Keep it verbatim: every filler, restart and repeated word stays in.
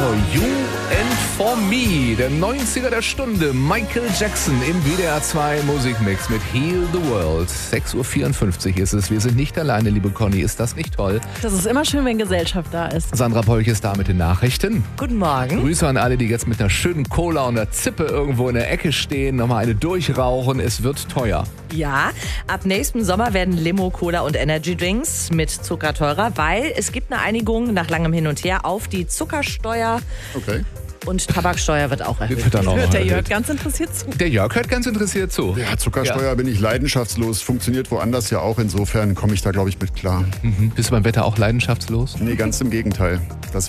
For You and For Me, der neunziger der Stunde. Michael Jackson im W D R zwei Musikmix mit Heal the World. sechs Uhr vierundfünfzig ist es. Wir sind nicht alleine, liebe Conny. Ist das nicht toll? Das ist immer schön, wenn Gesellschaft da ist. Sandra Polch ist da mit den Nachrichten. Guten Morgen. Grüße an alle, die jetzt mit einer schönen Cola und einer Zippe irgendwo in der Ecke stehen. Nochmal eine durchrauchen. Es wird teuer. Ja, ab nächstem Sommer werden Limo, Cola und Energy Drinks mit Zucker teurer, weil es gibt eine Einigung nach langem Hin und Her auf die Zuckersteuer. Okay. Und Tabaksteuer wird auch erhöht. Wird dann auch noch Hört der Jörg erhöht. ganz interessiert zu. Der Jörg hört ganz interessiert zu. Ja, Zuckersteuer Ja. bin ich leidenschaftslos. Funktioniert woanders ja auch. Insofern komme ich da, glaube ich, mit klar. Mhm. Bist du beim Wetter auch leidenschaftslos? Nee, ganz im Gegenteil. Das